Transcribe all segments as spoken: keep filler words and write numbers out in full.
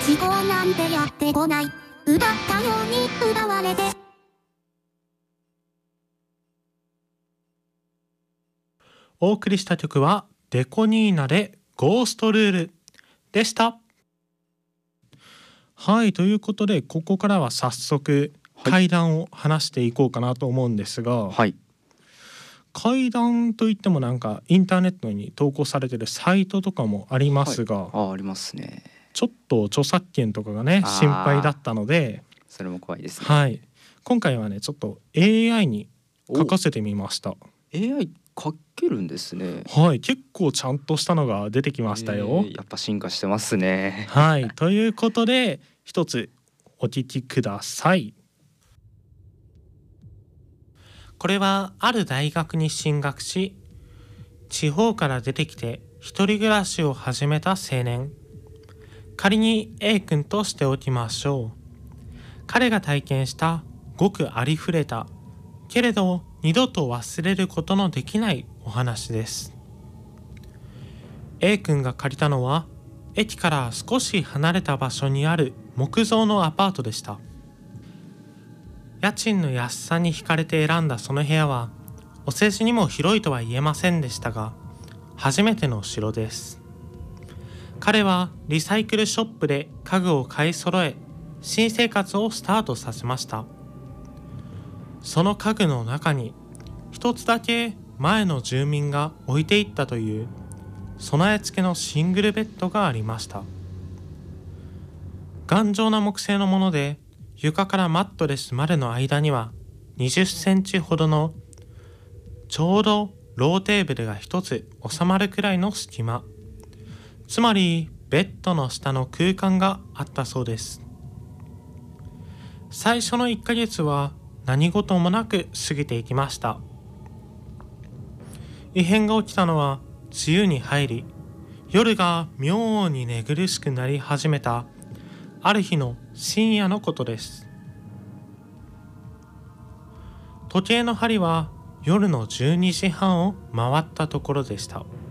思考なんてやってこない。奪ったように奪われて。 お送りした曲はデコニーナでゴーストルールでした。はい、ということでここからは早速怪談を話していこうかなと思うんですが、 はい、 怪談といってもなんかインターネットに投稿されてるサイトとかもありますが、 はい、あ、ありますね。 ちょっと著作権とかがね心配だったので、 それも怖いですね。 はい、今回はねちょっと エーアイ に書かせてみました。 エーアイ 書けるんですね。 はい、結構ちゃんとしたのが出てきましたよ、 えー、やっぱ進化してますね。 はい、ということで一つお聞きください。これはある大学に進学し、地方から出てきて一人暮らしを始めた青年。仮に A 君としておきましょう。彼が体験したごくありふれたけれど二度と忘れることのできないお話です。 A 君が借りたのは駅から少し離れた場所にある木造のアパートでした。家賃の安さに惹かれて選んだその部屋はお世辞にも広いとは言えませんでしたが、初めての城です。彼はリサイクルショップで家具を買い揃え、新生活をスタートさせました。その家具の中に一つだけ前の住民が置いていったという備え付けのシングルベッドがありました。頑丈な木製のもので、床からマットレスまでの間にはにじゅっセンチほどのちょうどローテーブルが一つ収まるくらいの隙間、つまりベッドの下の空間があったそうです。最初のいっかげつは何事もなく過ぎていきました。異変が起きたのは梅雨に入り、夜が妙に寝苦しくなり始めたある日の深夜のことです。時計の針は夜のじゅうにじはんを回ったところでした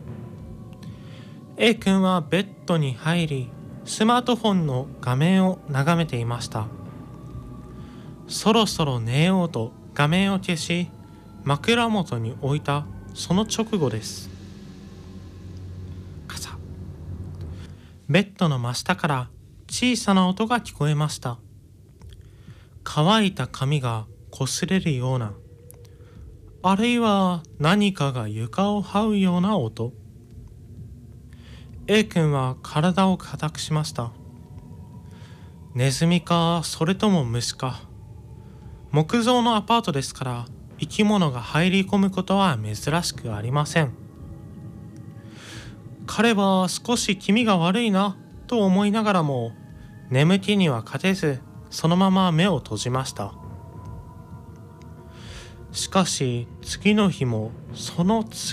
。A 君はベッドに入り、スマートフォンの画面を眺めていました。そろそろ寝ようと画面を消し、枕元に置いたその直後です。カサッ。ベッドの真下から小さな音が聞こえました。乾いた髪が擦れるような、あるいは何かが床を這うような音。A 君は体を固くしました。ネズミか、それとも虫か。木造のアパートですから生き物が入り込むことは珍しくありません。彼は少し気味が悪いなと思いながらも、眠気には勝てずそのまま目を閉じました。しかし次の日もその次